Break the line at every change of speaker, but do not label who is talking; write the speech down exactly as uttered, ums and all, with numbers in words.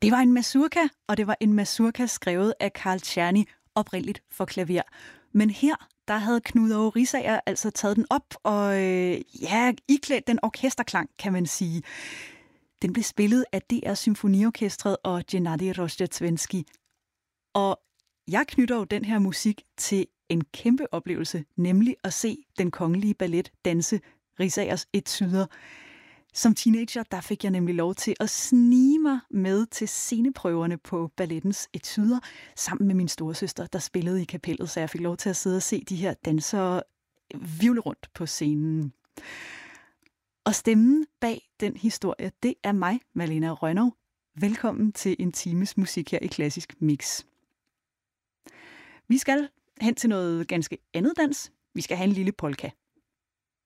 Det var en mazurka, og det var en mazurka skrevet af Carl Czerny, oprindeligt for klaver. Men her, der havde Knud Aage Riisager altså taget den op og øh, ja, iklædt den orkesterklang, kan man sige. Den blev spillet af D R Symfoniorkestret og Gennady Rozhdestvensky. Og jeg knytter jo den her musik til en kæmpe oplevelse, nemlig at se Den Kongelige Ballet danse Riisagers etuder. Som teenager, der fik jeg nemlig lov til at snige mig med til sceneprøverne på ballettens etuder, sammen med min storesøster, der spillede i kapellet, så jeg fik lov til at sidde og se de her dansere virvle rundt på scenen. Og stemmen bag den historie, det er mig, Malena Rønnow. Velkommen til en times musik her i Klassisk Mix. Vi skal hen til noget ganske andet dans. Vi skal have en lille polka.